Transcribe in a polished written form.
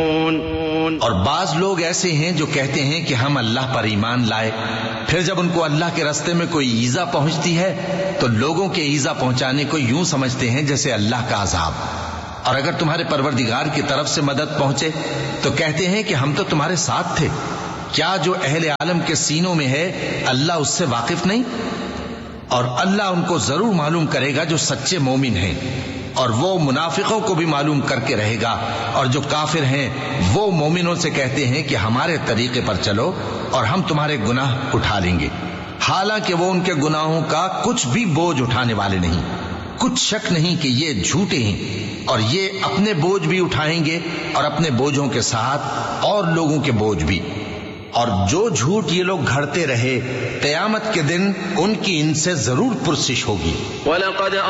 और बाज लोग ऐसे हैं जो कहते हैं कि हम अल्लाह पर ईमान लाए, फिर जब उनको अल्लाह के रास्ते में कोई ईजा पहुंचती है तो लोगों के ईजा पहुंचाने को यूं समझते हैं जैसे अल्लाह का अजाब। और अगर तुम्हारे परवरदिगार की तरफ से मदद पहुंचे तो कहते हैं कि हम तो तुम्हारे साथ थे। क्या जो अहले आलम के सीनों में है अल्लाह उससे वाकिफ नहीं? और अल्लाह उनको जरूर मालूम करेगा जो सच्चे मोमिन हैं, और वो मुनाफिकों को भी मालूम करके रहेगा। और जो काफिर हैं वो मोमिनों से कहते हैं कि हमारे तरीके पर चलो और हम तुम्हारे गुनाह उठा लेंगे, हालांकि वो उनके गुनाहों का कुछ भी बोझ उठाने वाले नहीं। कुछ शक नहीं कि ये झूठे हैं और ये अपने बोझ भी उठाएंगे और अपने बोझों के साथ और लोगों के बोझ भी। और जो झूठ ये लोग घड़ते रहे, क़यामत के दिन उनकी इनसे जरूर पुरसिश होगी।